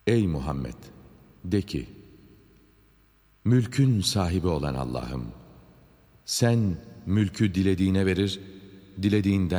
Ey Muhammed! De ki, mülkün sahibi olan Allah'ım, sen mülkü dilediğine verir, dilediğinden